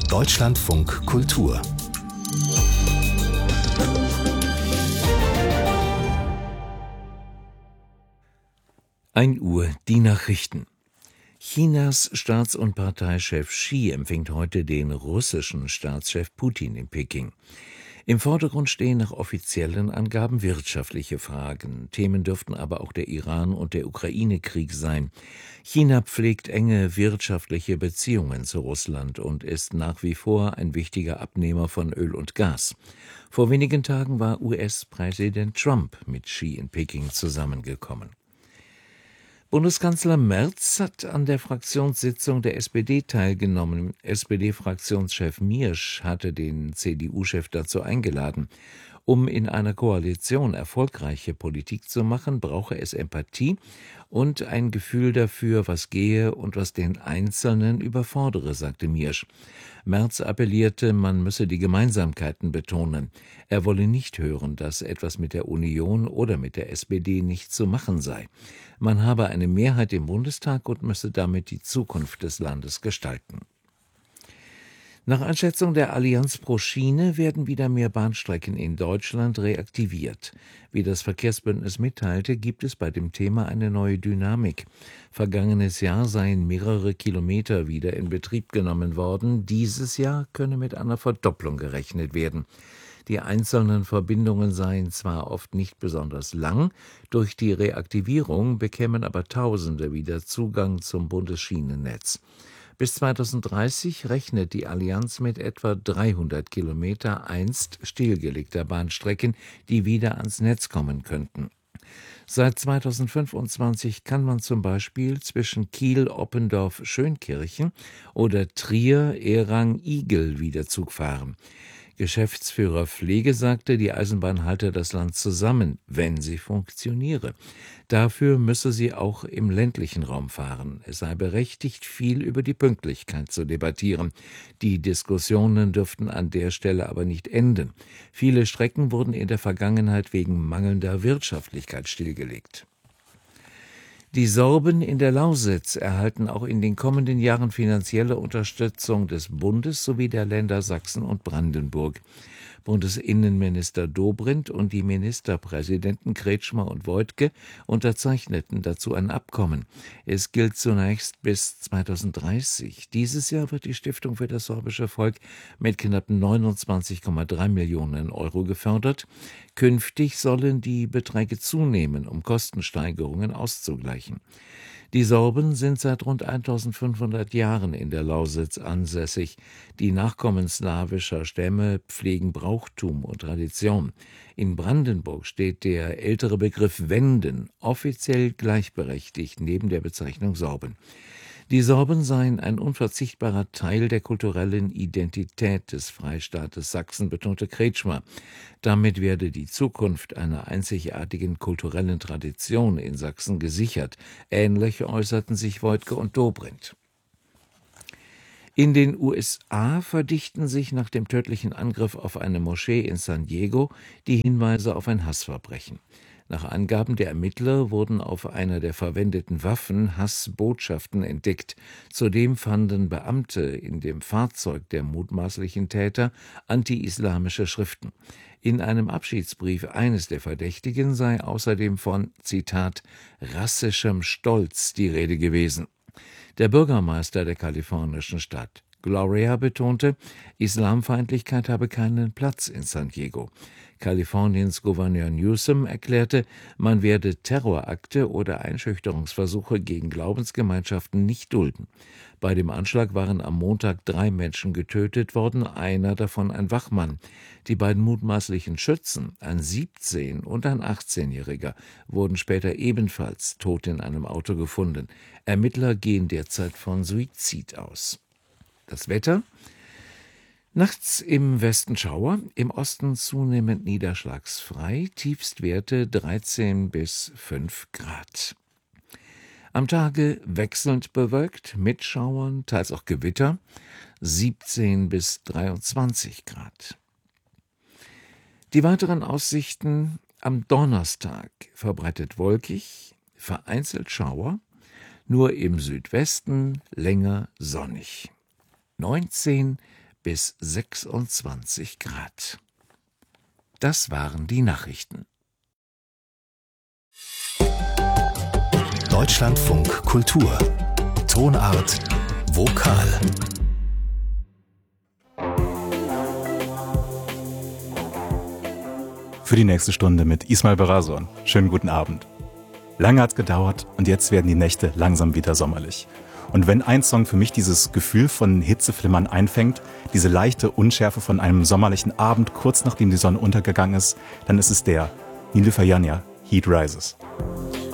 Deutschlandfunk Kultur. Uhr, die Nachrichten. Chinas Staats- und Parteichef Xi empfängt heute den russischen Staatschef Putin in Peking. Im Vordergrund stehen nach offiziellen Angaben wirtschaftliche Fragen. Themen dürften aber auch der Iran- und der Ukraine-Krieg sein. China pflegt enge wirtschaftliche Beziehungen zu Russland und ist nach wie vor ein wichtiger Abnehmer von Öl und Gas. Vor wenigen Tagen war US-Präsident Trump mit Xi in Peking zusammengekommen. Bundeskanzler Merz hat an der Fraktionssitzung der SPD teilgenommen. SPD-Fraktionschef Miersch hatte den CDU-Chef dazu eingeladen. Um in einer Koalition erfolgreiche Politik zu machen, brauche es Empathie und ein Gefühl dafür, was gehe und was den Einzelnen überfordere, sagte Miersch. Merz appellierte, man müsse die Gemeinsamkeiten betonen. Er wolle nicht hören, dass etwas mit der Union oder mit der SPD nicht zu machen sei. Man habe eine Mehrheit im Bundestag und müsse damit die Zukunft des Landes gestalten. Nach Einschätzung der Allianz pro Schiene werden wieder mehr Bahnstrecken in Deutschland reaktiviert. Wie das Verkehrsbündnis mitteilte, gibt es bei dem Thema eine neue Dynamik. Vergangenes Jahr seien mehrere Kilometer wieder in Betrieb genommen worden. Dieses Jahr könne mit einer Verdopplung gerechnet werden. Die einzelnen Verbindungen seien zwar oft nicht besonders lang, durch die Reaktivierung bekämen aber Tausende wieder Zugang zum Bundesschienennetz. Bis 2030 rechnet die Allianz mit etwa 300 Kilometer einst stillgelegter Bahnstrecken, die wieder ans Netz kommen könnten. Seit 2025 kann man zum Beispiel zwischen Kiel-Oppendorf-Schönkirchen oder Trier-Erang-Igel wieder Zug fahren. Geschäftsführer Pflege sagte, die Eisenbahn halte das Land zusammen, wenn sie funktioniere. Dafür müsse sie auch im ländlichen Raum fahren. Es sei berechtigt, viel über die Pünktlichkeit zu debattieren. Die Diskussionen dürften an der Stelle aber nicht enden. Viele Strecken wurden in der Vergangenheit wegen mangelnder Wirtschaftlichkeit stillgelegt. Die Sorben in der Lausitz erhalten auch in den kommenden Jahren finanzielle Unterstützung des Bundes sowie der Länder Sachsen und Brandenburg. Bundesinnenminister Dobrindt und die Ministerpräsidenten Kretschmer und Woidke unterzeichneten dazu ein Abkommen. Es gilt zunächst bis 2030. Dieses Jahr wird die Stiftung für das sorbische Volk mit knapp 29,3 Millionen Euro gefördert. Künftig sollen die Beträge zunehmen, um Kostensteigerungen auszugleichen. Die Sorben sind seit rund 1500 Jahren in der Lausitz ansässig. Die Nachkommen slawischer Stämme pflegen Brauchtum und Tradition. In Brandenburg steht der ältere Begriff Wenden offiziell gleichberechtigt neben der Bezeichnung Sorben. Die Sorben seien ein unverzichtbarer Teil der kulturellen Identität des Freistaates Sachsen, betonte Kretschmer. Damit werde die Zukunft einer einzigartigen kulturellen Tradition in Sachsen gesichert. Ähnlich äußerten sich Woidke und Dobrindt. In den USA verdichten sich nach dem tödlichen Angriff auf eine Moschee in San Diego die Hinweise auf ein Hassverbrechen. Nach Angaben der Ermittler wurden auf einer der verwendeten Waffen Hassbotschaften entdeckt. Zudem fanden Beamte in dem Fahrzeug der mutmaßlichen Täter anti-islamische Schriften. In einem Abschiedsbrief eines der Verdächtigen sei außerdem von, Zitat, rassischem Stolz die Rede gewesen. Der Bürgermeister der kalifornischen Stadt Gloria betonte, Islamfeindlichkeit habe keinen Platz in San Diego. Kaliforniens Gouverneur Newsom erklärte, man werde Terrorakte oder Einschüchterungsversuche gegen Glaubensgemeinschaften nicht dulden. Bei dem Anschlag waren am Montag 3 Menschen getötet worden, einer davon ein Wachmann. Die beiden mutmaßlichen Schützen, ein 17- und ein 18-Jähriger, wurden später ebenfalls tot in einem Auto gefunden. Ermittler gehen derzeit von Suizid aus. Das Wetter: Nachts im Westen Schauer, im Osten zunehmend niederschlagsfrei, Tiefstwerte 13 bis 5 Grad. Am Tage wechselnd bewölkt, mit Schauern, teils auch Gewitter, 17 bis 23 Grad. Die weiteren Aussichten: am Donnerstag verbreitet wolkig, vereinzelt Schauer, nur im Südwesten länger sonnig. 19 bis 26 Grad. Das waren die Nachrichten. Deutschlandfunk Kultur. Tonart Vokal. Für die nächste Stunde mit Ismail Barason. Schönen guten Abend. Lange hat's gedauert und jetzt werden die Nächte langsam wieder sommerlich. Und wenn ein Song für mich dieses Gefühl von Hitzeflimmern einfängt, diese leichte Unschärfe von einem sommerlichen Abend kurz nachdem die Sonne untergegangen ist, dann ist es der Nilüfer Yanya, Heat Rises.